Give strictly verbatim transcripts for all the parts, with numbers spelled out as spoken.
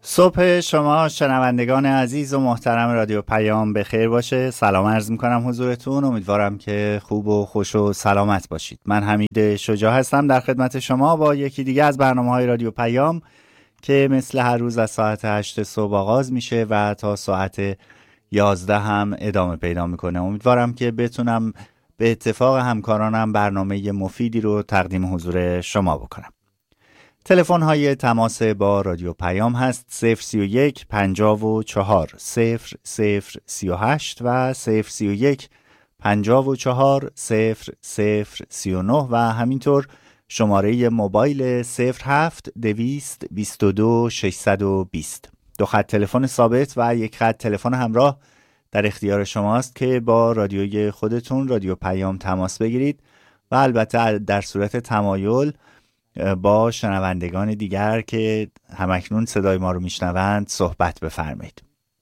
صبح شما شنوندگان عزیز و محترم رادیو پیام بخیر باشه. سلام عرض میکنم حضورتون. امیدوارم که خوب و خوش و سلامت باشید. من حمید شجاع هستم در خدمت شما با یکی دیگه از برنامه‌های رادیو پیام که مثل هر روز از ساعت هشت صبح آغاز میشه و تا ساعت یازده هم ادامه پیدا میکنه. امیدوارم که بتونم به اتفاق همکارانم برنامه مفیدی رو تقدیم حضور شما بکنم. تلفن های تماس با رادیو پیام هست صفر سی و یک پنجاه و چهار صفر صفر سی و هشت و صفر سی و یک پنجاه و چهار صفر صفر سی و نه و همینطور شماره موبایل صفر هفت دویست بیست و دو ششصد و بیست. دو خط تلفن ثابت و یک خط تلفن همراه در اختیار شماست که با رادیوی خودتون رادیو پیام تماس بگیرید و البته در صورت تمایل با شنوندگان دیگر که همکنون صدای ما رو میشنوند صحبت بفرمایید.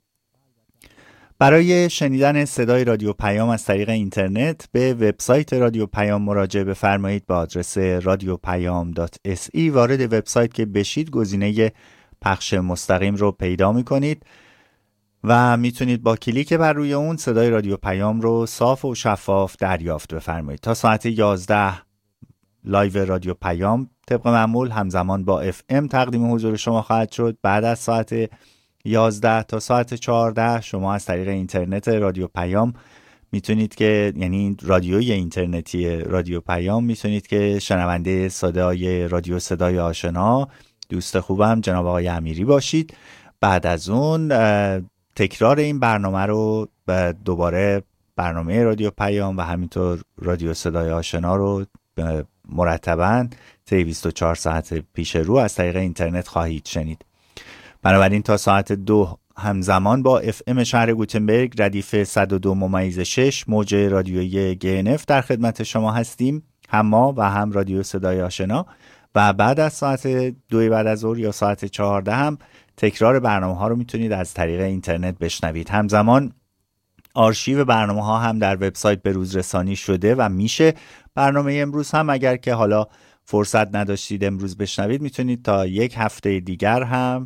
برای شنیدن صدای رادیو پیام از طریق اینترنت به وبسایت رادیو پیام مراجعه بفرمایید با آدرس رادیو پیام دات اس ای. وارد وبسایت که بشید گزینه پخش مستقیم رو پیدا میکنید و میتونید با کلیک بر روی اون صدای رادیو پیام رو صاف و شفاف دریافت بفرمایید. تا ساعت یازده لایو رادیو پیام طبق معمول همزمان با اف ام تقدیم حضور شما خواهد شد. بعد از ساعت یازده تا ساعت چهارده شما از طریق اینترنت رادیو پیام میتونید که یعنی رادیوی اینترنتی رادیو پیام میتونید که شنونده صدای رادیو صدای آشنا دوست خوبم جناب آقای امیری باشید. بعد از اون تکرار این برنامه رو دوباره برنامه رادیو پیام و همینطور رادیو صدای آشنا رو مرتباً طی بیست و چهار ساعت پیش رو از طریق اینترنت خواهید شنید. بنابراین تا ساعت دو همزمان با اف ام شهر گوتنبرگ ردیف صد و دو ممیز شش موج رادیویی جی ان اف در خدمت شما هستیم، هم ما و هم رادیو صدای آشنا. و بعد از ساعت دو بعد از ظهر یا ساعت چهارده هم تکرار برنامه ها رو میتونید از طریق اینترنت بشنوید. همزمان آرشیو برنامه ها هم در وبسایت به روز رسانی شده و میشه برنامه امروز هم اگر که حالا فرصت نداشتید امروز بشنوید میتونید تا یک هفته دیگر هم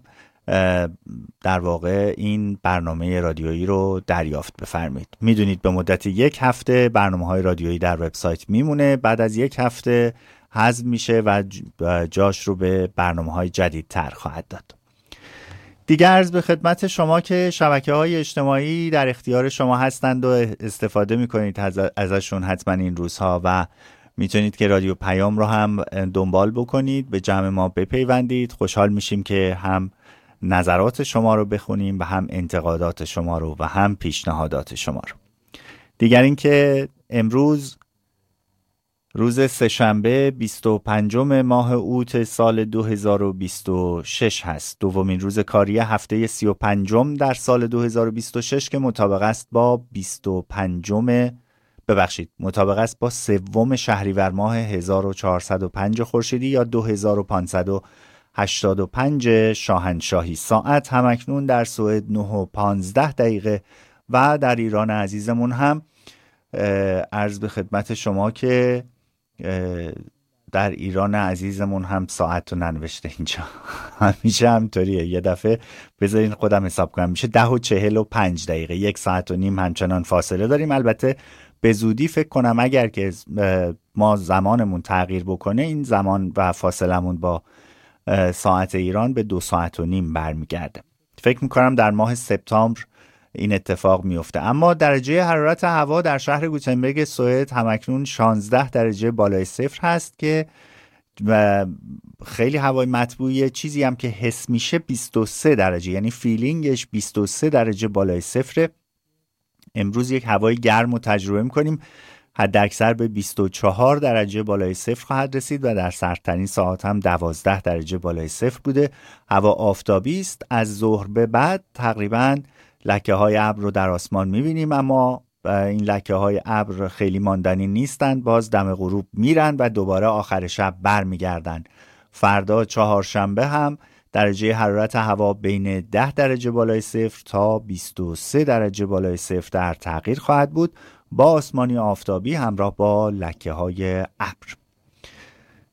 در واقع این برنامه رادیویی رو دریافت بفرمایید. میدونید به مدت یک هفته برنامه های رادیویی در وبسایت میمونه، بعد از یک هفته حذف میشه و جاش رو به برنامه های جدید تر خواهد داد. دیگر عرض به خدمت شما که شبکه‌های اجتماعی در اختیار شما هستند و استفاده می‌کنید ازشون حتما این روزها و میتونید که رادیو پیام رو هم دنبال بکنید، به جمع ما بپیوندید. خوشحال میشیم که هم نظرات شما رو بخونیم و هم انتقادات شما رو و هم پیشنهادات شما رو. دیگر این که امروز روز سه‌شنبه بیست و پنجم ماه اوت سال دو هزار و بیست و شش هست، دومین روز کاری هفته سی و پنجم در سال دو هزار و بیست و شش که مطابق است با بیست و پنجم ببخشید مطابق است با سوم شهریور ماه هزار و چهارصد و پنج خورشیدی یا دو هزار و پانصد و هشتاد و پنج شاهنشاهی. ساعت همکنون در سوئد نه و پانزده دقیقه و در ایران عزیزمون هم عرض به خدمت شما که در ایران عزیزمون هم ساعت رو ننوشته اینجا، همیشه همطوریه. یه دفعه بذارین خودم حساب کنم میشه ده و چهل و پنج دقیقه، یک ساعت و نیم همچنان فاصله داریم. البته به زودی فکر کنم اگر که ما زمانمون تغییر بکنه این زمان و فاصلمون با ساعت ایران به دو ساعت و نیم برمیگرده. فکر میکنم در ماه سپتامبر این اتفاق میفته. اما درجه حرارت هوا در شهر گوتنبرگ سوئد همکنون شانزده درجه بالای صفر هست که خیلی هوای مطبوعیه. چیزی هم که حس میشه بیست و سه درجه، یعنی فیلینگش بیست و سه درجه بالای صفره. امروز یک هوای گرم رو تجربه میکنیم، حد اکثر به بیست و چهار درجه بالای صفر خواهد رسید و در سردترین ساعت هم دوازده درجه بالای صفر بوده. هوا آفتابی است. از ظهر به بعد تقریباً لکه های ابر رو در آسمان میبینیم، اما این لکه های ابر خیلی ماندنی نیستند، باز دم غروب میرن و دوباره آخر شب بر میگردن. فردا چهارشنبه هم درجه حرارت هوا بین ده درجه بالای صفر تا بیست و سه درجه بالای صفر در تغییر خواهد بود، با آسمانی آفتابی همراه با لکه های ابر.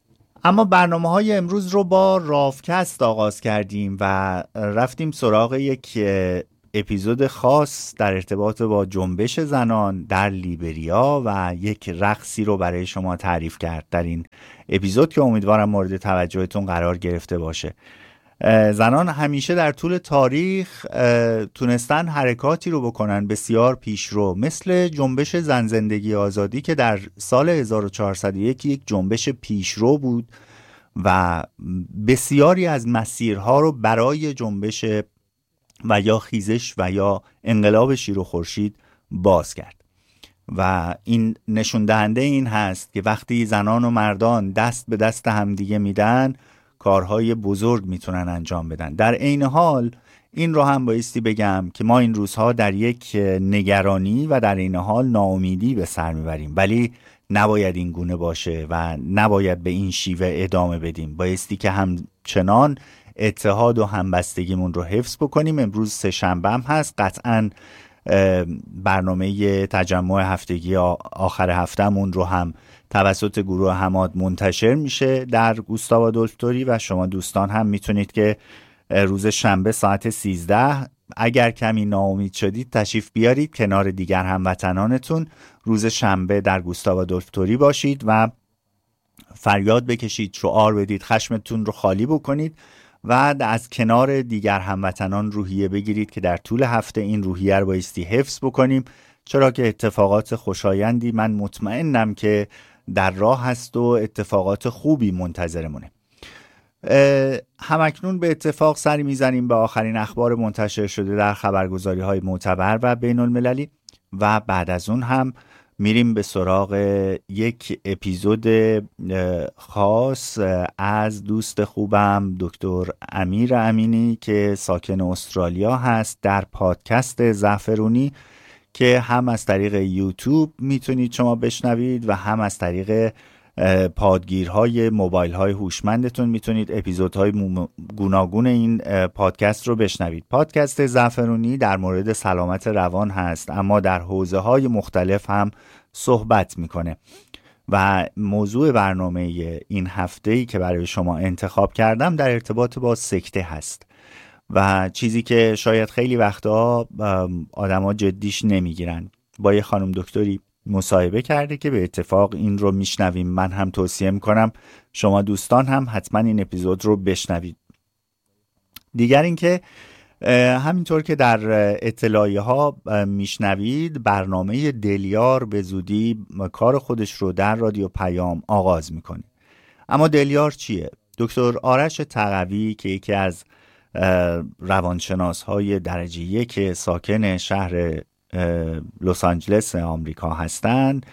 اما برنامه های امروز رو با رافکست آغاز کردیم و رفتیم سراغ یک اپیزود خاص در ارتباط با جنبش زنان در لیبریا و یک رقصی رو برای شما تعریف کرد در این اپیزود که امیدوارم مورد توجهتون قرار گرفته باشه. زنان همیشه در طول تاریخ تونستن حرکاتی رو بکنن بسیار پیشرو، مثل جنبش زن زندگی آزادی که در سال هزار و چهارصد و یک یک جنبش پیشرو بود و بسیاری از مسیرها رو برای جنبش و یا خیزش و یا انقلاب شیر و خورشید باز کرد و این نشون دهنده این هست که وقتی زنان و مردان دست به دست همدیگه میدن کارهای بزرگ میتونن انجام بدن. در عین حال این رو هم بایستی بگم که ما این روزها در یک نگرانی و در عین حال ناامیدی به سر میبریم، ولی نباید این گونه باشه و نباید به این شیوه ادامه بدیم. بایستی که همچنان اتحاد و همبستگیمون رو حفظ بکنیم. امروز سه شنبه هم هست، قطعاً برنامه تجمع هفتگی آخر هفتهمون رو هم توسط گروه حماد منتشر میشه در گوستاو آدولف توری و شما دوستان هم میتونید که روز شنبه ساعت سیزده اگر کمی ناامید شدید تشریف بیارید کنار دیگر هموطنانتون روز شنبه در گوستاو آدولف توری باشید و فریاد بکشید، شعار بدید، خشمتون رو خالی بکنید و از کنار دیگر هموطنان روحیه بگیرید که در طول هفته این روحیه رو بایستی حفظ بکنیم، چرا که اتفاقات خوشایندی من مطمئنم که در راه هست و اتفاقات خوبی منتظرمونه. همکنون به اتفاق سری میزنیم به آخرین اخبار منتشر شده در خبرگزاری های معتبر و بین المللی و بعد از اون هم میریم به سراغ یک اپیزود خاص از دوست خوبم دکتر امیر امینی که ساکن استرالیا هست در پادکست زعفرونی که هم از طریق یوتیوب میتونید شما بشنوید و هم از طریق پادگیرهای موبایل های هوشمندتون میتونید اپیزودهای گوناگون این پادکست رو بشنوید. پادکست زعفرونی در مورد سلامت روان هست اما در حوزه های مختلف هم صحبت میکنه و موضوع برنامه این هفته‌ای که برای شما انتخاب کردم در ارتباط با سکته هست و چیزی که شاید خیلی وقتا آدما جدیش نمیگیرن. با یه خانم دکتری مصاحبه کرده که به اتفاق این رو میشنویم. من هم توصیه میکنم شما دوستان هم حتما این اپیزود رو بشنوید. دیگر اینکه همینطور که در اطلاعیه ها میشنوید برنامه دلیار به زودی کار خودش رو در رادیو پیام آغاز میکنه. اما دلیار چیه؟ دکتر آرش تقوی که یکی از روانشناس های درجه یک ساکن شهر لس آنجلس آمریکا هستند،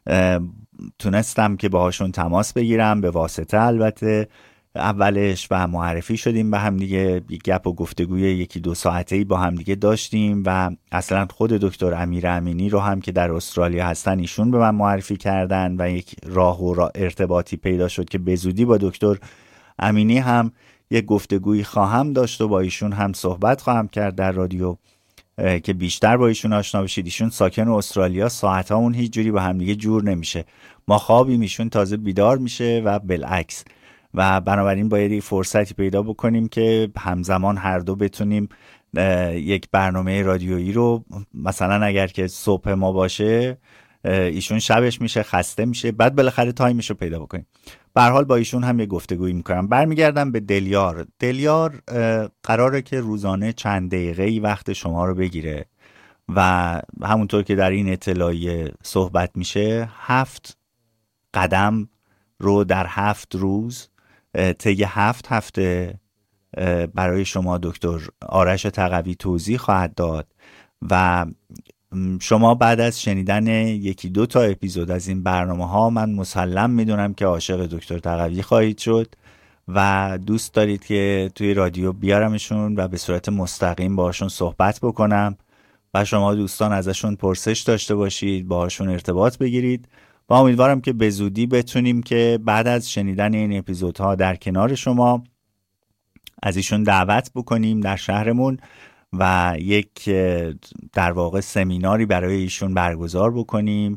تونستم که باهاشون تماس بگیرم به واسطه البته اولش و معرفی شدیم به هم دیگه، یک گپ و گفتگوی یکی دو ساعته‌ای با هم دیگه داشتیم و اصلا خود دکتر امیر امینی رو هم که در استرالیا هستن ایشون به من معرفی کردن و یک راه و راه ارتباطی پیدا شد که به زودی با دکتر امینی هم یک گفتگویی خواهم داشت و با ایشون هم صحبت خواهم کرد در رادیو که بیشتر با ایشون آشنا بشید. ایشون ساکن استرالیا، ساعت‌ها اون هیچ جوری با هم دیگه جور نمیشه، ما خوابیم ایشون تازه بیدار میشه و بالعکس، و بنابراین باید فرصتی پیدا بکنیم که همزمان هر دو بتونیم یک برنامه رادیویی رو، مثلا اگر که صبح ما باشه ایشون شبش میشه، خسته میشه، بعد بالاخره تایمش رو پیدا بکنیم. به هر حال با ایشون هم یه گفتگویی میکنم. برمیگردم به دلیار. دلیار قراره که روزانه چند دقیقه‌ای وقت شما رو بگیره و همونطور که در این اطلاعیه صحبت میشه هفت قدم رو در هفت روز طی هفت هفته برای شما دکتر آرش تقوی توضیح خواهد داد و شما بعد از شنیدن یکی دو تا اپیزود از این برنامه ها من مسلم میدونم که عاشق دکتر تقوی خواهید شد و دوست دارید که توی رادیو بیارمشون و به صورت مستقیم باهاشون صحبت بکنم و شما دوستان ازشون پرسش داشته باشید، باهاشون ارتباط بگیرید و امیدوارم که به زودی بتونیم که بعد از شنیدن این اپیزودها در کنار شما از ایشون دعوت بکنیم در شهرمون و یک در واقع سمیناری برای ایشون برگزار بکنیم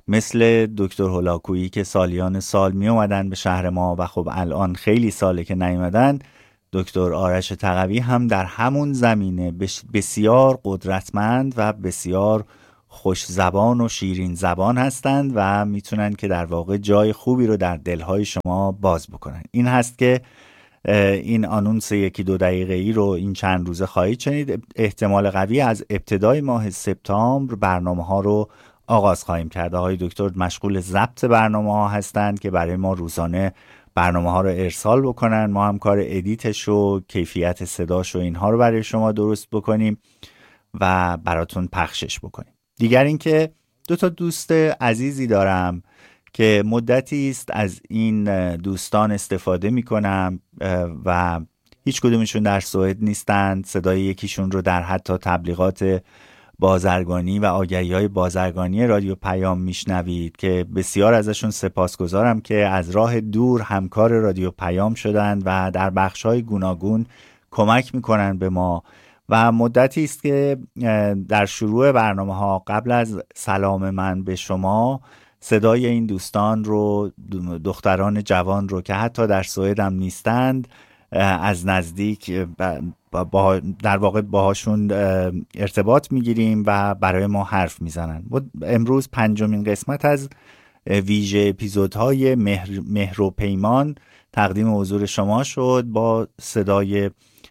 مثل دکتر هولاکویی که سالیان سال می اومدن به شهر ما و خب الان خیلی ساله که نیومدن، دکتر آرش تقوی هم در همون زمینه بسیار قدرتمند و بسیار خوش زبان و شیرین زبان هستند و میتونن که در واقع جای خوبی رو در دلهای شما باز بکنن. این هست که این آنونس یکی دو دقیقه ای رو این چند روزه خواهید شنید. احتمال قوی از ابتدای ماه سپتامبر برنامه ها رو آغاز خواهیم کرد. آقای دکتر مشغول ضبط برنامه ها هستند که برای ما روزانه برنامه ها رو ارسال بکنن، ما هم کار ادیتش و کیفیت صداش و اینها رو برای شما درست بکنیم و براتون پخشش بکنیم. دیگر اینکه دو تا دوست عزیزی دارم که مدتی است از این دوستان استفاده میکنم و هیچ کدومشون در سوئد نیستند. صدای یکیشون رو در حتی تبلیغات بازرگانی و آگهی‌های بازرگانی رادیو پیام میشنوید که بسیار ازشون سپاسگزارم که از راه دور همکار رادیو پیام شدند و در بخش‌های گوناگون کمک میکنن به ما. و مدتی است که در شروع برنامه‌ها قبل از سلام من به شما صدای این دوستان رو، دختران جوان رو که حتی در سوئد هم نیستند، از نزدیک با در واقع باهاشون ارتباط میگیریم و برای ما حرف میزنن. امروز پنجمین قسمت از ویژه اپیزودهای مهر, مهر و پیمان تقدیم حضور شما شد با صدای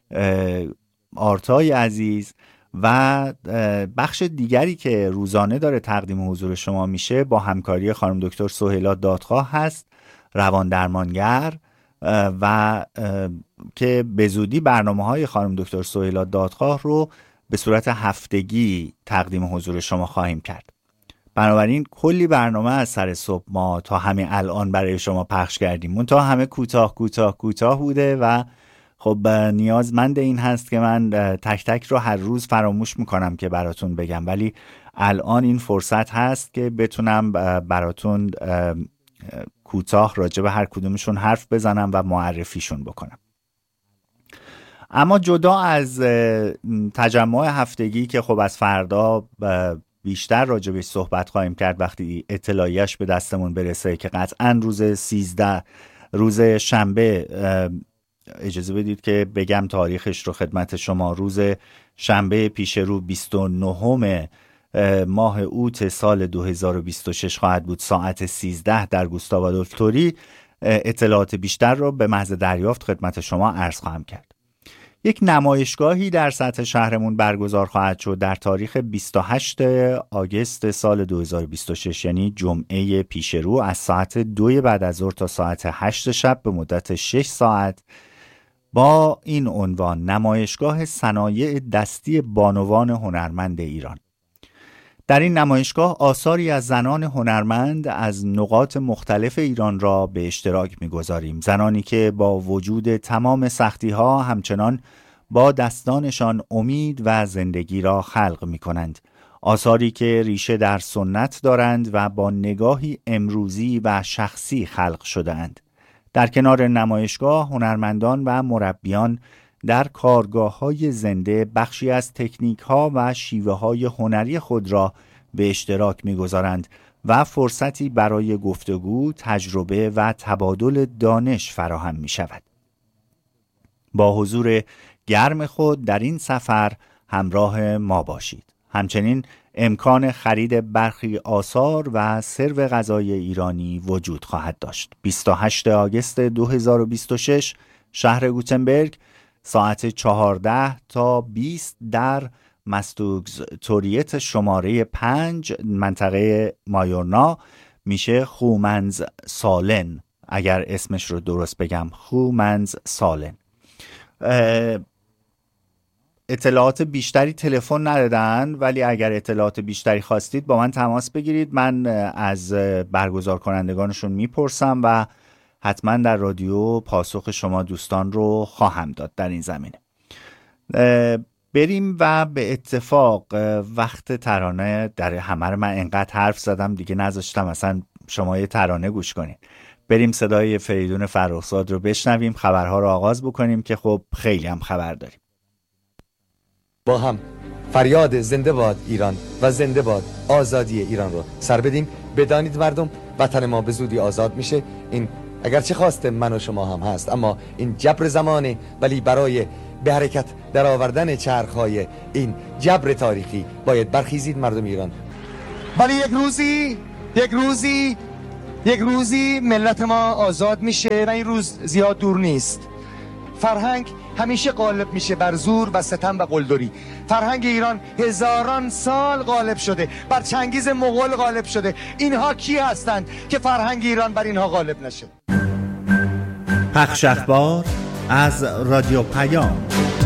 آرتای عزیز و بخش دیگری که روزانه داره تقدیم حضور شما میشه با همکاری خانم دکتر سهیلا دادخواه هست، روان درمانگر، و که به زودی برنامه‌های خانم دکتر سهیلا دادخواه رو به صورت هفتگی تقدیم حضور شما خواهیم کرد. بنابراین کلی برنامه از سر صبح ما تا همین الان برای شما پخش کردیم، منتها همه کوتاه کوتاه کوتاه بوده و خب نیازمند این هست که من تک تک رو هر روز فراموش میکنم که براتون بگم، ولی الان این فرصت هست که بتونم براتون کوتاه راجع به هر کدومشون حرف بزنم و معرفیشون بکنم. اما جدا از تجمع هفتگی که خب از فردا بیشتر راجع بهش صحبت خواهیم کرد وقتی اطلاعیش به دستمون برسه که قطعا روز سیزده روز شنبه، اجازه بدید که بگم تاریخش رو خدمت شما، روز شنبه پیش رو بیست و نهم ماه اوت سال دو هزار و بیست و شش خواهد بود ساعت سیزده در گوستاو آدولف توری. اطلاعات بیشتر رو به محض دریافت خدمت شما عرض خواهم کرد. یک نمایشگاهی در سطح شهرمون برگزار خواهد شد در تاریخ بیست و هشتم آگوست سال دو هزار و بیست و شش، یعنی جمعه پیش رو، از ساعت دو بعد از ظهر تا ساعت هشت شب به مدت شش ساعت با این عنوان: نمایشگاه صنایع دستی بانوان هنرمند ایران. در این نمایشگاه آثاری از زنان هنرمند از نقاط مختلف ایران را به اشتراک می‌گذاریم، زنانی که با وجود تمام سختی‌ها همچنان با دستانشان امید و زندگی را خلق می‌کنند. آثاری که ریشه در سنت دارند و با نگاهی امروزی و شخصی خلق شده‌اند. در کنار نمایشگاه هنرمندان و مربیان در کارگاه‌های زنده بخشی از تکنیک‌ها و شیوه‌های هنری خود را به اشتراک می‌گذارند و فرصتی برای گفتگو، تجربه و تبادل دانش فراهم می‌شود. با حضور گرم خود در این سفر همراه ما باشید. همچنین امکان خرید برخی آثار و سرو غذای ایرانی وجود خواهد داشت. بیست و هشتم آگوست دو هزار و بیست و شش شهر گوتنبرگ، ساعت چهارده تا بیست در مستوگز توریت شماره پنج منطقه مایورنا، میشه خومنز سالن، اگر اسمش رو درست بگم، خومنز سالن. اطلاعات بیشتری تلفن ندادن، ولی اگر اطلاعات بیشتری خواستید با من تماس بگیرید، من از برگزار کنندگانشون میپرسم و حتما در رادیو پاسخ شما دوستان رو خواهم داد در این زمینه. بریم و به اتفاق وقت ترانه در همه رو من انقدر حرف زدم دیگه نذاشتم اصلا شما یه ترانه گوش کنید. بریم صدای فریدون فرخزاد رو بشنویم، خبرها رو آغاز بکنیم که خب خیلی هم خبر داریم. با هم فریاد زنده باد ایران و زنده باد آزادی ایران رو سر بدیم بدانید مردم، وطن ما به زودی آزاد میشه. این اگرچه خواست من و شما هم هست، اما این جبر زمانه، ولی برای به حرکت در آوردن چرخهای این جبر تاریخی باید برخیزید مردم ایران. ولی یک روزی یک روزی یک روزی ملت ما آزاد میشه و این روز زیاد دور نیست. فرهنگ همیشه غالب میشه بر زور و ستم و قلدری. فرهنگ ایران هزاران سال غالب شده، بر چنگیز مغول غالب شده. اینها کی هستند که فرهنگ ایران بر اینها غالب نشه؟ پخش اخبار از رادیو پیام.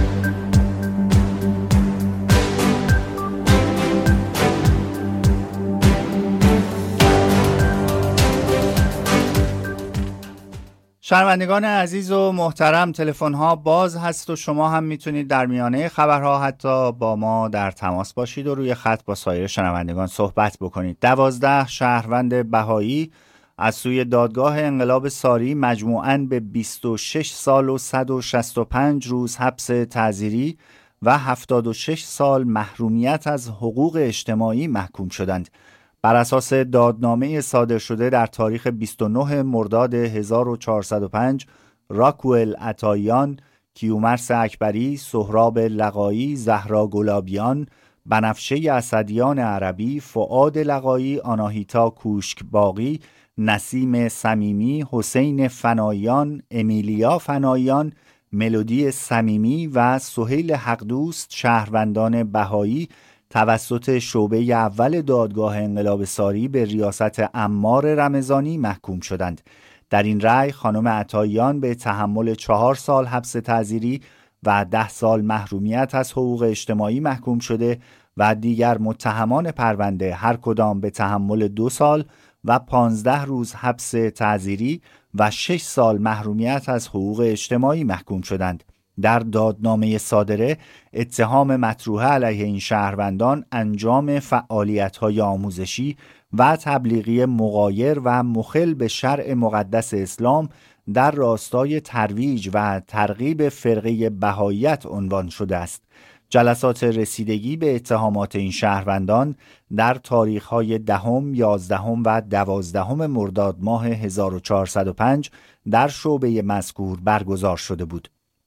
شنوندگان عزیز و محترم، تلفن ها باز هست و شما هم میتونید در میانه خبرها حتی با ما در تماس باشید و روی خط با سایر شنوندگان صحبت بکنید. دوازده شهروند بهایی از سوی دادگاه انقلاب ساری مجموعاً به بیست و شش سال و صد و شصت و پنج روز حبس تعزیری و هفتاد و شش سال محرومیت از حقوق اجتماعی محکوم شدند. بر اساس دادنامه صادر شده در تاریخ بیست و نه مرداد هزار و چهارصد و پنج، راکوئل عطاییان، کیومرث اکبری، سهراب لقایی، زهرا گلابیان، بنفشه اسدیان عربی، فؤاد لقایی، آناهیتا کوشکباقی، نسیم صمیمی، حسین فنایان، امیلیا فنایان، ملودی صمیمی و سهیل حقدوست شهروندان بهایی توسط شعبه اول دادگاه انقلاب ساری به ریاست عمار رمضانی محکوم شدند. در این رأی خانم عطاییان به تحمل چهار سال حبس تعزیری و ده سال محرومیت از حقوق اجتماعی محکوم شده و دیگر متهمان پرونده هر کدام به تحمل دو سال و پانزده روز حبس تعزیری و شش سال محرومیت از حقوق اجتماعی محکوم شدند. در دادنامه صادره اتهام مطروحه علیه این شهروندان انجام فعالیت‌های آموزشی و تبلیغی مغایر و مخل به شرع مقدس اسلام در راستای ترویج و ترغیب فرقه بهاییت عنوان شده است. جلسات رسیدگی به اتهامات این شهروندان در تاریخ‌های دهم، یازدهم و دوازدهم مرداد ماه هزار و چهارصد و پنج در شعبه مذکور برگزار شده بود.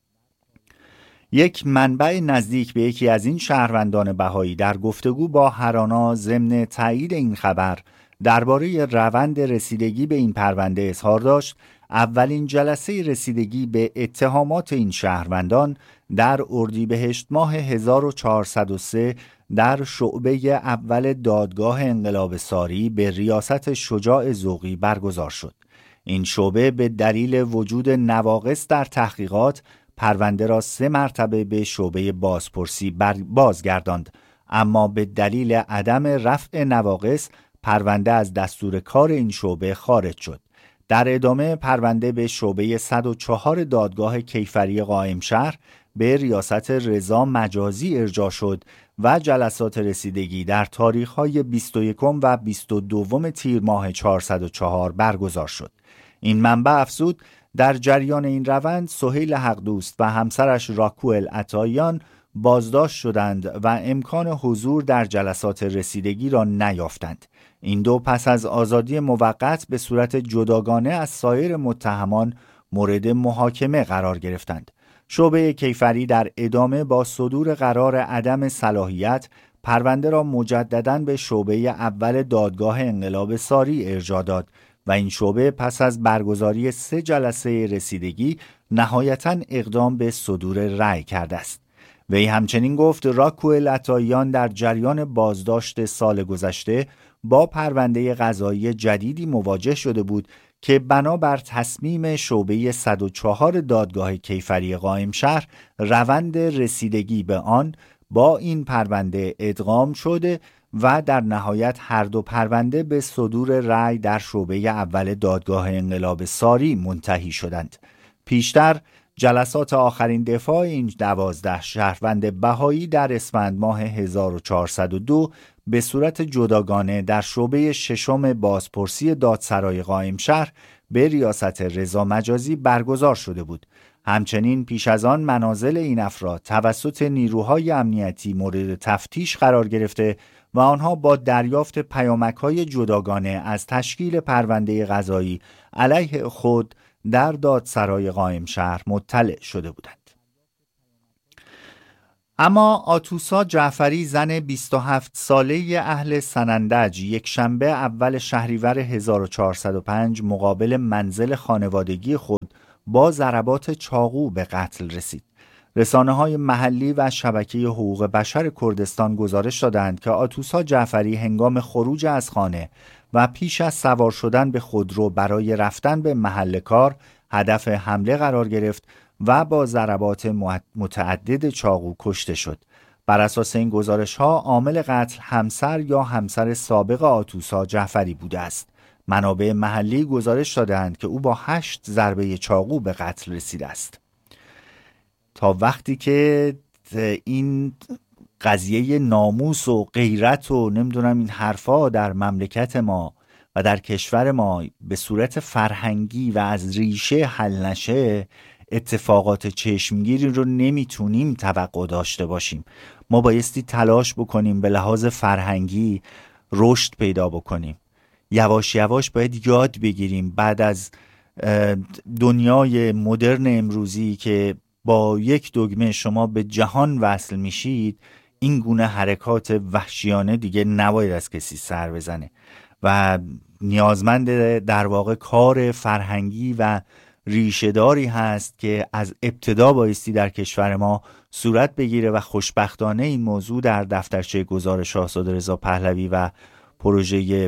یک منبع نزدیک به یکی از این شهروندان بهایی در گفتگو با هرانا ضمن تایید این خبر درباره روند رسیدگی به این پرونده اظهار داشت اولین جلسه رسیدگی به اتهامات این شهروندان در اردیبهشت ماه هزار و چهارصد و سه در شعبه اول دادگاه انقلاب ساری به ریاست شجاع ذوقی برگزار شد. این شعبه به دلیل وجود نواقص در تحقیقات پرونده را سه مرتبه به شعبه بازپرسی بازگرداند، اما به دلیل عدم رفع نواقص پرونده از دستور کار این شعبه خارج شد. در ادامه پرونده به شعبه صد و چهار دادگاه کیفری قائمشهر به ریاست رضا مجازی ارجاع شد و جلسات رسیدگی در تاریخ‌های بیست و یکم و بیست و دوم تیر ماه چهارصد و چهار برگزار شد. این منبع افزود در جریان این روند سهیل حقدوست و همسرش راکوئل عطاییان بازداشت شدند و امکان حضور در جلسات رسیدگی را نیافتند. این دو پس از آزادی موقت به صورت جداگانه از سایر متهمان مورد محاکمه قرار گرفتند. شعبه کیفری در ادامه با صدور قرار عدم صلاحیت پرونده را مجدداً به شعبه اول دادگاه انقلاب ساری ارجاع داد و این شعبه پس از برگزاری سه جلسه رسیدگی نهایتاً اقدام به صدور رأی کرده است. وی همچنین گفت راکوئل عطاییان در جریان بازداشت سال گذشته با پرونده قضایی جدیدی مواجه شده بود که بنابر تصمیم شعبه صد و چهار دادگاه کیفری قائمشهر روند رسیدگی به آن با این پرونده ادغام شده و در نهایت هر دو پرونده به صدور رأی در شعبه اول دادگاه انقلاب ساری منتهی شدند. پیشتر جلسات آخرین دفاع این دوازده شهروند بهایی در اسفند ماه هزار و چهارصد و دو به صورت جداگانه در شعبه ششم بازپرسی دادسرای قائمشهر به ریاست رضا مجازی برگزار شده بود. همچنین پیش از آن منازل این افراد توسط نیروهای امنیتی مورد تفتیش قرار گرفته و آنها با دریافت پیامک‌های جداگانه از تشکیل پرونده قضایی علیه خود در دادسرای قائم شهر مطلع شده بودند. اما آتوسا جعفری، زن بیست و هفت ساله اهل سنندج، یک شنبه اول شهریور هزار و چهارصد و پنج مقابل منزل خانوادگی خود با ضربات چاقو به قتل رسید. رسانه‌های محلی و شبکه حقوق بشر کردستان گزارش دادند که آتوسا جعفری هنگام خروج از خانه و پیش از سوار شدن به خودرو برای رفتن به محل کار هدف حمله قرار گرفت و با ضربات متعدد چاقو کشته شد. بر اساس این گزارش‌ها عامل قتل همسر یا همسر سابق آتوسا جعفری بوده است. منابع محلی گزارش دادند که او با هشت ضربه چاقو به قتل رسیده است. تا وقتی که این قضیه ناموس و غیرت و نمیدونم این حرفا در مملکت ما و در کشور ما به صورت فرهنگی و از ریشه حل نشه، اتفاقات چشمگیری رو نمیتونیم توقع داشته باشیم. ما بایستی تلاش بکنیم به لحاظ فرهنگی رشد پیدا بکنیم. یواش یواش باید یاد بگیریم بعد از دنیای مدرن امروزی که با یک دگمه شما به جهان وصل میشید، این گونه حرکات وحشیانه دیگه نباید از کسی سر بزنه و نیازمند در واقع کار فرهنگی و ریشه‌داری هست که از ابتدا بایستی در کشور ما صورت بگیره و خوشبختانه این موضوع در دفترچه گذار شاهزاده رضا پهلوی و پروژه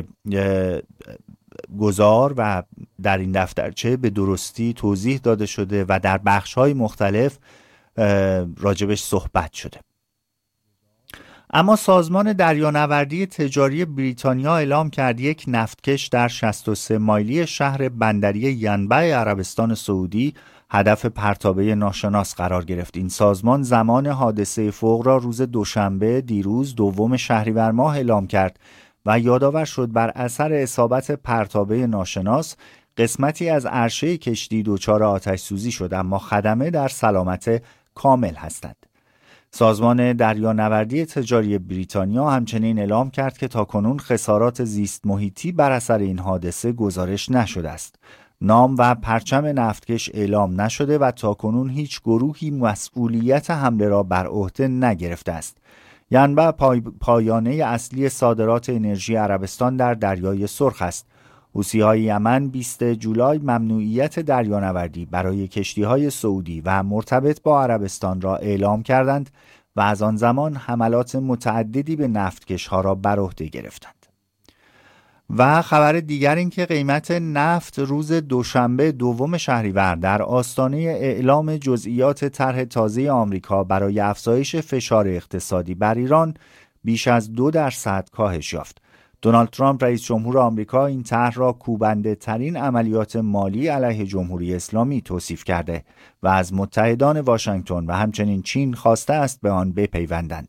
گذار و در این دفترچه به درستی توضیح داده شده و در بخش‌های مختلف راجبش صحبت شده. اما سازمان دریانوردی تجاری بریتانیا اعلام کرد یک نفتکش در شصت و سه مایلی شهر بندری ینبع عربستان سعودی هدف پرتابه ناشناس قرار گرفت. این سازمان زمان حادثه فوق را روز دوشنبه دیروز دوم شهریور ماه اعلام کرد و یادآور شد بر اثر اصابت پرتابه ناشناس قسمتی از عرشه کشتی دچار آتش سوزی شد، اما خدمه در سلامت کامل هستند. سازمان دریانوردی تجاری بریتانیا همچنین اعلام کرد که تاکنون خسارات زیست محیطی بر اثر این حادثه گزارش نشده است. نام و پرچم نفتکش اعلام نشده و تاکنون هیچ گروهی مسئولیت حمله را بر عهده نگرفته است. ینبع پای پایانه اصلی صادرات انرژی عربستان در دریای سرخ است. حوثی‌های یمن بیست جولای ممنوعیت دریانوردی برای کشتی‌های سعودی و مرتبط با عربستان را اعلام کردند و از آن زمان حملات متعددی به نفتکش‌ها را بر عهده گرفتند. و خبر دیگر این که قیمت نفت روز دوشنبه دوم شهریور در آستانه اعلام جزئیات طرح تازه آمریکا برای افزایش فشار اقتصادی بر ایران بیش از دو درصد کاهش یافت. دونالد ترامپ رئیس جمهور آمریکا این طرح را کوبنده ترین عملیات مالی علیه جمهوری اسلامی توصیف کرده و از متحدان واشنگتن و همچنین چین خواسته است به آن بپیوندند.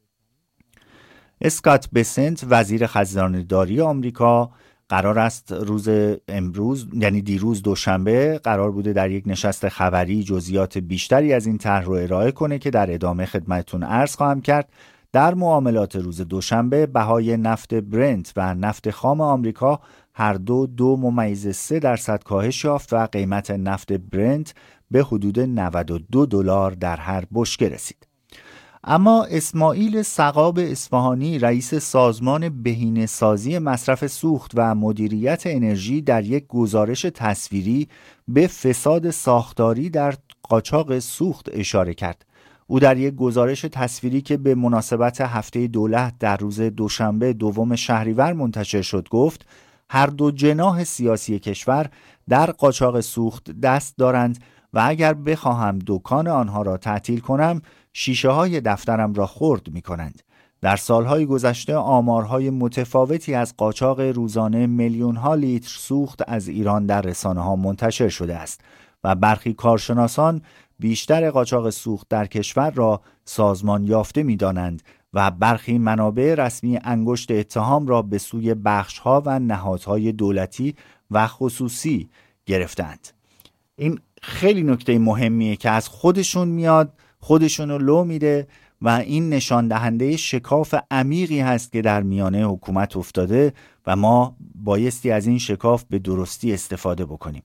اسکات بسنت وزیر خزانه‌داری آمریکا قرار است روز امروز یعنی دیروز دوشنبه قرار بوده در یک نشست خبری جزئیات بیشتری از این طرح رو ارائه کنه که در ادامه خدمتتون عرض خواهم کرد. در معاملات روز دوشنبه بهای نفت برنت و نفت خام آمریکا هر دو دو ممیز سه درصد کاهش یافت و قیمت نفت برنت به حدود نود و دو دلار در هر بشکه رسید. اما اسماعیل سقاب اصفهانی رئیس سازمان بهینه‌سازی مصرف سوخت و مدیریت انرژی در یک گزارش تصویری به فساد ساختاری در قاچاق سوخت اشاره کرد. او در یک گزارش تصویری که به مناسبت هفته دولت در روز دوشنبه دوم شهریور منتشر شد گفت هر دو جناح سیاسی کشور در قاچاق سوخت دست دارند و اگر بخواهم دکان آنها را تعطیل کنم شیشه های دفترم را خرد می کنند. در سالهای گذشته آمارهای متفاوتی از قاچاق روزانه میلیون ها لیتر سوخت از ایران در رسانه ها منتشر شده است و برخی کارشناسان بیشتر قاچاق سوخت در کشور را سازمان یافته می دانند و برخی منابع رسمی انگشت اتهام را به سوی بخش‌ها و نهادهای دولتی و خصوصی گرفتند. این خیلی نکته مهمیه که از خودشون میاد، خودشون رو لو میده و این نشان دهنده شکاف عمیقی هست که در میانه حکومت افتاده و ما بایستی از این شکاف به درستی استفاده بکنیم.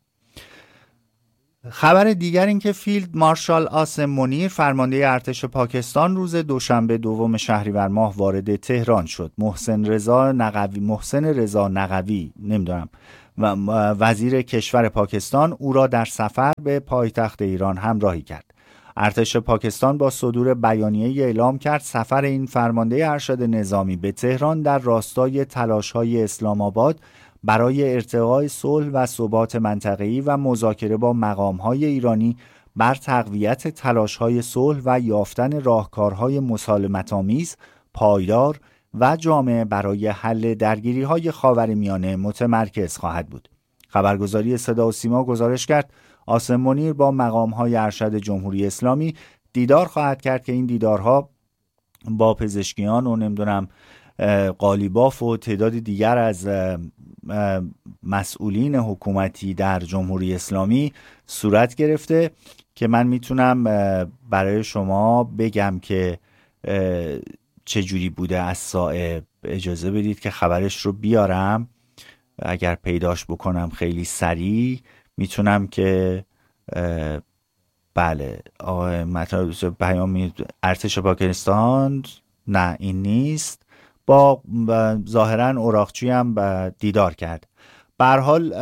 خبر دیگر این که فیلد مارشال عاصم منیر فرمانده ارتش پاکستان روز دوشنبه دوم شهریور ماه وارد تهران شد. محسن رضا نقوی محسن رضا نقوی نمیدونم و وزیر کشور پاکستان او را در سفر به پایتخت ایران همراهی کرد. ارتش پاکستان با صدور بیانیه اعلام کرد سفر این فرمانده ارشد نظامی به تهران در راستای تلاش‌های اسلام آباد برای ارتقای صلح و ثبات منطقه‌ای و مذاکره با مقام‌های ایرانی بر تقویت تلاش‌های صلح و یافتن راهکارهای مسالمت‌آمیز، پایدار و جامع برای حل درگیری‌های خاورمیانه متمرکز خواهد بود. خبرگزاری صدا و سیما گزارش کرد عاصم منیر با مقام‌های ارشد جمهوری اسلامی دیدار خواهد کرد که این دیدارها با پزشکیان و نمیدونم قالیباف و تعداد دیگر از مسئولین حکومتی در جمهوری اسلامی صورت گرفته که من میتونم برای شما بگم که چجوری بوده از صاحب. اجازه بدید که خبرش رو بیارم، اگر پیداش بکنم خیلی سریع میتونم که بله مطلب پیام ارتش پاکستان، نه این نیست، با ظاهرا اوراقچی هم دیدار کرد. به هر حال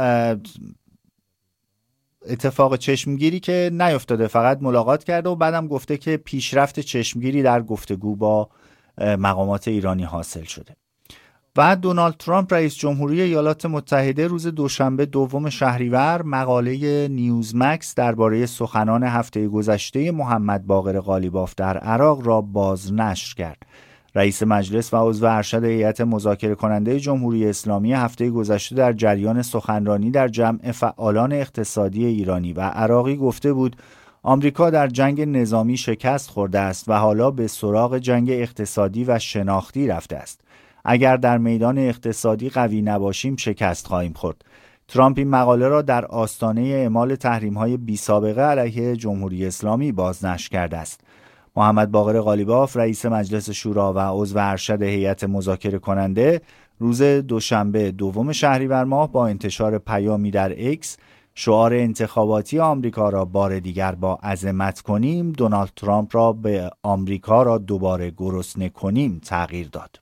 اتفاق چشمگیری که نیفتاده، فقط ملاقات کرده و بعدم گفته که پیشرفت چشمگیری در گفتگو با مقامات ایرانی حاصل شده. و دونالد ترامپ رئیس جمهوری ایالات متحده روز دوشنبه دوم شهریور مقاله نیوزمکس درباره سخنان هفته گذشته محمد باقر قالیباف در عراق را بازنشر کرد. رئیس مجلس و عضو ارشد هیئت مذاکره کننده جمهوری اسلامی هفته گذشته در جریان سخنرانی در جمع فعالان اقتصادی ایرانی و عراقی گفته بود آمریکا در جنگ نظامی شکست خورده است و حالا به سراغ جنگ اقتصادی و شناختی رفته است. اگر در میدان اقتصادی قوی نباشیم شکست خواهیم خورد. ترامپ این مقاله را در آستانه اعمال تحریم‌های بی‌سابقه علیه جمهوری اسلامی بازنشر کرده است. محمد باقر قالیباف رئیس مجلس شورا و عضو ارشد هیئت مذاکره کننده روز دوشنبه دوم شهریور ماه با انتشار پیامی در اکس شعار انتخاباتی آمریکا را بار دیگر با عظمت کنیم، دونالد ترامپ را به آمریکا را دوباره گرسنه کنیم تغییر داد.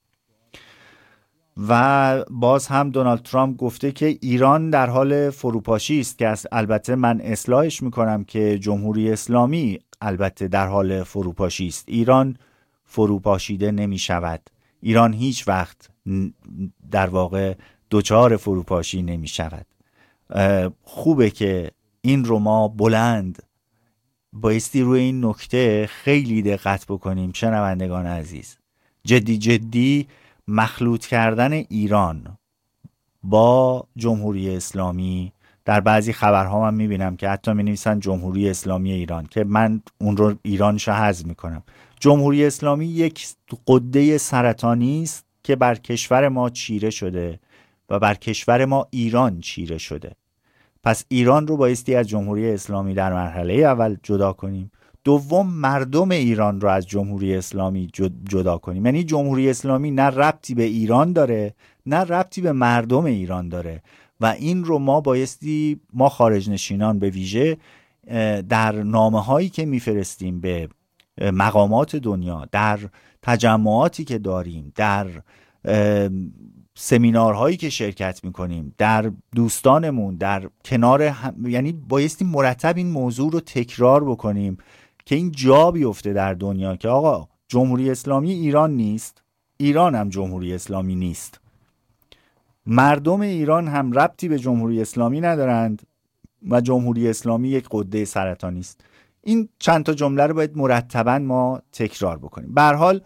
و باز هم دونالد ترامپ گفته که ایران در حال فروپاشی است که البته من اصلاحش میکنم که جمهوری اسلامی البته در حال فروپاشی است. ایران فروپاشیده نمی شود. ایران هیچ وقت در واقع دوچار فروپاشی نمی شود. خوبه که این رو ما بلند بایستی روی این نکته خیلی دقت بکنیم. شنوندگان عزیز، جدی جدی مخلوط کردن ایران با جمهوری اسلامی، در بعضی خبرها من میبینم که حتی مینویسن جمهوری اسلامی ایران که من اون رو ایرانش حذف میکنم. جمهوری اسلامی یک غده سرطانی است که بر کشور ما چیره شده و بر کشور ما ایران چیره شده. پس ایران رو بایستی از جمهوری اسلامی در مرحله اول جدا کنیم. دوم مردم ایران رو از جمهوری اسلامی جدا کنیم. یعنی جمهوری اسلامی نه ربطی به ایران داره نه ربطی به مردم ایران داره و این رو ما بایستی ما خارج نشینان به ویژه در نامه هایی که میفرستیم به مقامات دنیا، در تجمعاتی که داریم، در سمینارهایی که شرکت میکنیم، در دوستانمون، در کنار هم، یعنی بایستی مرتب این موضوع رو تکرار بکنیم که این جا بیفته در دنیا که آقا جمهوری اسلامی ایران نیست، ایران هم جمهوری اسلامی نیست. مردم ایران هم ربطی به جمهوری اسلامی ندارند و جمهوری اسلامی یک غده سرطانی است. این چند تا جمله رو باید مرتباً ما تکرار بکنیم. به هر حال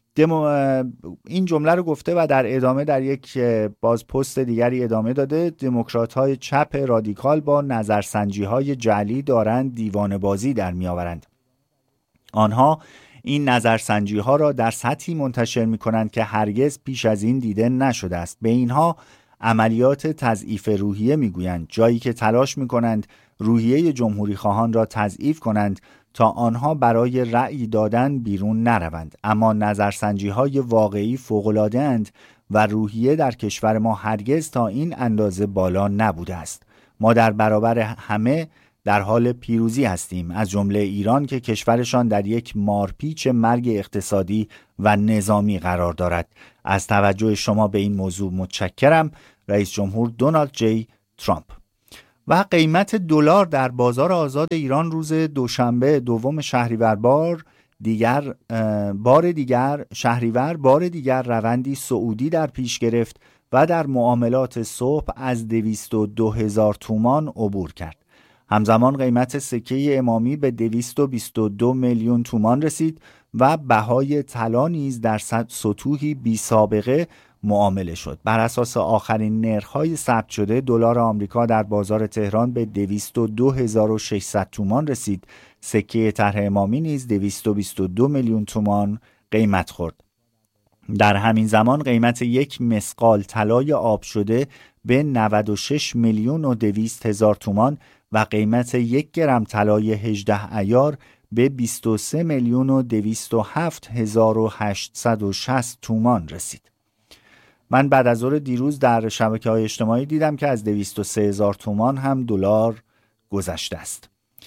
این جمله رو گفته و در ادامه در یک باز پست دیگری ادامه داده دموکرات‌های چپ رادیکال با نظرسنجی‌های جعلی دارند دیوانه بازی در می‌آورند. آنها این نظرسنجی‌ها را در سطحی منتشر می‌کنند که هرگز پیش از این دیده نشده است. به اینها عملیات تضعیف روحیه میگویند، جایی که تلاش میکنند روحیه جمهوری خواهان را تضعیف کنند تا آنها برای رأی دادن بیرون نروند. اما نظرسنجی های واقعی فوق‌العاده اند و روحیه در کشور ما هرگز تا این اندازه بالا نبوده است. ما در برابر همه در حال پیروزی هستیم، از جمله ایران که کشورشان در یک مارپیچ مرگ اقتصادی و نظامی قرار دارد. از توجه شما به این موضوع متشکرم. رئیس جمهور دونالد جی ترامپ. و قیمت دلار در بازار آزاد ایران روز دوشنبه دوم شهریور بار دیگر بار دیگر شهریور بار دیگر روندی صعودی در پیش گرفت و در معاملات صبح از دویست و دو هزار تومان عبور کرد. همزمان قیمت سکه امامی به دویست و بیست و دو میلیون تومان رسید و بهای طلا نیز در سطوحی بی سابقه معامله شد. بر اساس آخرین نرخ‌های ثبت شده دلار آمریکا در بازار تهران به دویست و دو هزار و ششصد تومان رسید. سکه طرح امامی نیز دویست و بیست و دو میلیون تومان قیمت خورد. در همین زمان قیمت یک مسقال طلای آب شده به نود و شش میلیون و دویست هزار تومان و قیمت یک گرم طلای هجده عیار به بیست و سه میلیون و دویست و هفت هزار و هشتصد و شصت تومان رسید. من بعد از ظهر دیروز در شبکه‌های اجتماعی دیدم که از دویست و سه هزار تومان هم دلار گذشته است.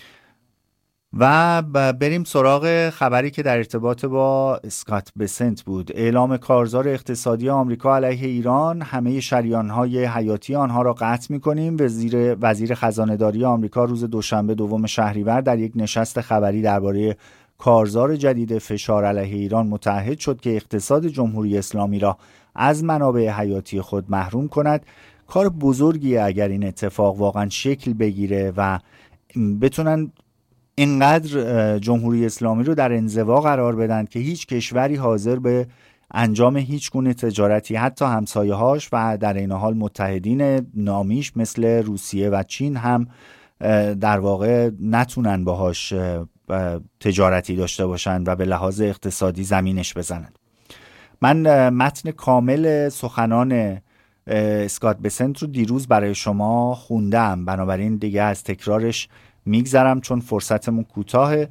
و بریم سراغ خبری که در ارتباط با اسکات بسنت بود. اعلام کارزار اقتصادی آمریکا علیه ایران، همه شریان‌های حیاتی آنها را قطع می‌کنیم. وزیر وزیر خزانه‌داری آمریکا روز دوشنبه دوم شهریور در یک نشست خبری درباره کارزار جدید فشار علیه ایران متعهد شد که اقتصاد جمهوری اسلامی را از منابع حیاتی خود محروم کند. کار بزرگیه اگر این اتفاق واقعا شکل بگیره و بتونن اینقدر جمهوری اسلامی رو در انزوا قرار بدن که هیچ کشوری حاضر به انجام هیچ گونه تجارتی، حتی همسایه‌هاش و در این حال متحدین نامیش مثل روسیه و چین هم در واقع نتونن باهاش تجارتی داشته باشن و به لحاظ اقتصادی زمینش بزنن. من متن کامل سخنان اسکات بسنت رو دیروز برای شما خوندم، بنابراین دیگه از تکرارش میگذرم چون فرصتمون کوتاهه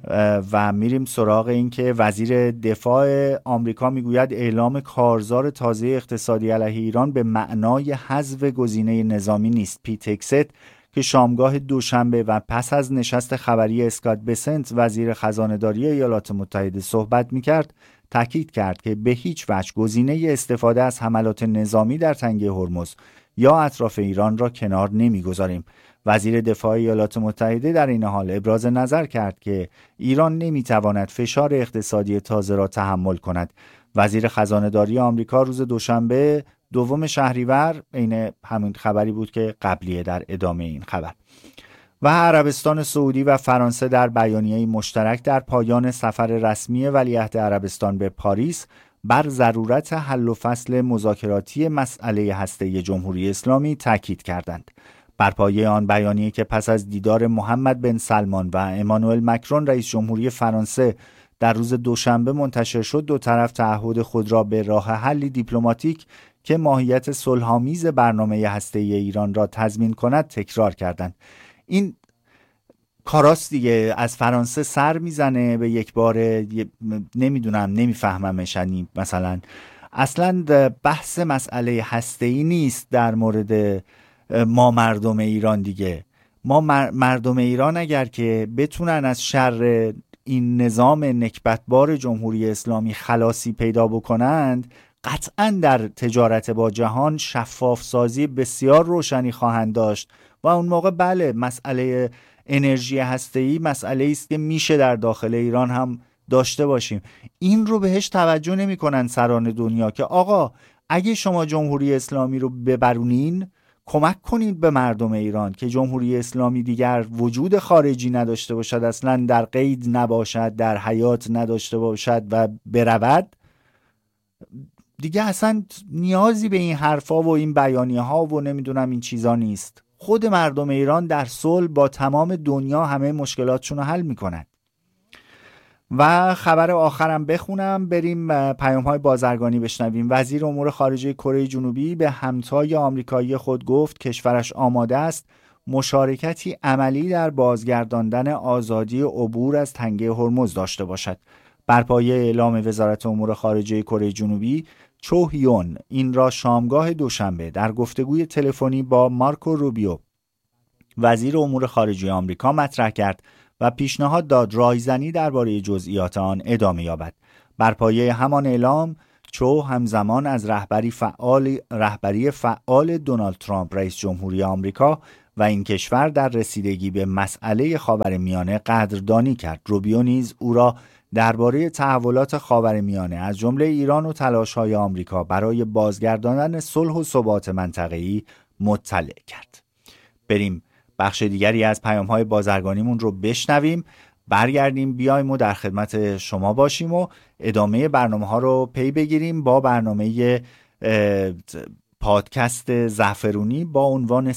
و میریم سراغ این که وزیر دفاع آمریکا میگوید اعلام کارزار تازه اقتصادی علیه ایران به معنای حذف گزینه نظامی نیست. پیت هگست که شامگاه دوشنبه و پس از نشست خبری اسکات بسنت وزیر خزانه‌داری ایالات متحده صحبت میکرد، تاکید کرد که به هیچ وجه گزینه استفاده از حملات نظامی در تنگه هرمز یا اطراف ایران را کنار نمیگذاریم. وزیر دفاع ایالات متحده در این حال ابراز نظر کرد که ایران نمیتواند فشار اقتصادی تازه را تحمل کند. وزیر خزانه‌داری آمریکا روز دوشنبه دوم شهریور، این همین خبری بود که قبلیه در ادامه این خبر، و عربستان سعودی و فرانسه در بیانیه‌ای مشترک در پایان سفر رسمی ولیعهد عربستان به پاریس بر ضرورت حل و فصل مذاکراتی مسئله هسته‌ای جمهوری اسلامی تاکید کردند. بر پایه آن بیانیه که پس از دیدار محمد بن سلمان و امانوئل مکرون رئیس جمهوری فرانسه در روز دوشنبه منتشر شد، دو طرف تعهد خود را به راه حلی دیپلماتیک که ماهیت صلح‌آمیز برنامه هسته‌ای ایران را تضمین کند تکرار کردند. این کاراست دیگه، از فرانسه سر میزنه به یک بار، نمیدونم نمیفهممش. یعنی مثلا اصلا بحث مسئله هسته‌ای نیست در مورد ما مردم ایران دیگه. ما مردم ایران اگر که بتونن از شر این نظام نکبتبار جمهوری اسلامی خلاصی پیدا بکنند، قطعا در تجارت با جهان شفاف سازی بسیار روشنی خواهند داشت و اون موقع بله، مسئله انرژی هسته‌ای مسئله است که میشه در داخل ایران هم داشته باشیم. این رو بهش توجه نمی کنن سران دنیا که آقا اگه شما جمهوری اسلامی رو ببرونین، کمک کنید به مردم ایران که جمهوری اسلامی دیگر وجود خارجی نداشته باشد، اصلا در قید نباشد، در حیات نداشته باشد و برود. دیگه اصلا نیازی به این حرفا و این بیانیه ها و نمیدونم این چیزا نیست. خود مردم ایران در صلح با تمام دنیا همه مشکلاتشون رو حل میکنن. و خبر آخرم بخونم، بریم پیام‌های بازرگانی بشنویم. وزیر امور خارجه کره جنوبی به همتای آمریکایی خود گفت کشورش آماده است مشارکتی عملی در بازگرداندن آزادی عبور از تنگه هرمز داشته باشد. بر پایه اعلام وزارت امور خارجه کره جنوبی، چو هیون این را شامگاه دوشنبه در گفتگوی تلفنی با مارکو روبیو وزیر امور خارجه آمریکا مطرح کرد و پیشنهاد داد رایزنی درباره جزئیات آن ادامه یابد. بر پایه همان اعلام، چو همزمان از رهبری فعال رهبری فعال دونالد ترامپ رئیس جمهوری آمریکا و این کشور در رسیدگی به مسئله خاورمیانه قدردانی کرد. روبیو نیز او را درباره تحولات خاورمیانه از جمله ایران و تلاش‌های آمریکا برای بازگرداندن صلح و ثبات منطقه‌ای مطلع کرد. بریم بخش دیگری از پیام‌های بازرگانیمون رو بشنویم، برگردیم بیایم و در خدمت شما باشیم و ادامه برنامه‌ها رو پی بگیریم با برنامه پادکست زعفرونی با عنوان